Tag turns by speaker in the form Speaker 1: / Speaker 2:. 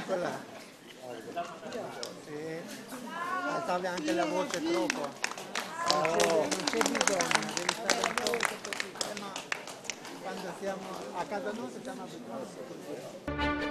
Speaker 1: Quella. Sì. Alzavi anche la voce troppo. Non c'è bisogno, devi stare un po' così, ma quando siamo a casa nostra siamo abituati così.